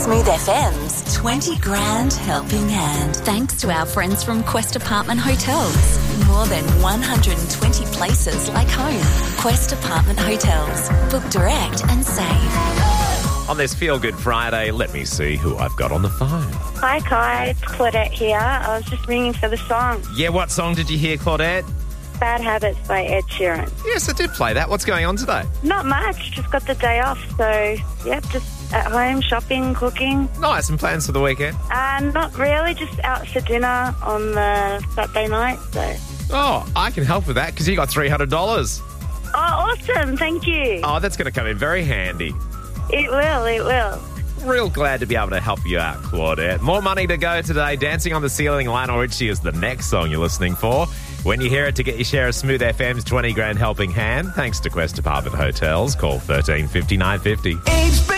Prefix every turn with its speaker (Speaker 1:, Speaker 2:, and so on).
Speaker 1: Smooth FM's 20 Grand Helping Hand. Thanks to our friends from Quest Apartment Hotels. More than 120 places like home. Quest Apartment Hotels. Book direct and save.
Speaker 2: On this Feel Good Friday, let me see who I've got on the phone.
Speaker 3: Hi, Kai. It's Claudette here. I was just ringing for the song.
Speaker 2: Yeah, what song did you hear, Claudette?
Speaker 3: Bad Habits by Ed Sheeran.
Speaker 2: Yes, I did play that. What's going on today?
Speaker 3: Not much. Just got the day off. So, yep, just at home, shopping, cooking.
Speaker 2: Nice. And plans for the weekend?
Speaker 3: Not really. Just out for dinner on the Saturday night. So.
Speaker 2: Oh, I can help with that because you got $300.
Speaker 3: Oh, awesome. Thank you.
Speaker 2: Oh, that's going to come in very handy.
Speaker 3: It will.
Speaker 2: Real glad to be able to help you out, Claudette. More money to go today. Dancing on the Ceiling, Lionel Richie is the next song you're listening for. When you hear it, to get your share of Smooth FM's 20 Grand Helping Hand, thanks to Quest Apartment Hotels, call 13 59 50.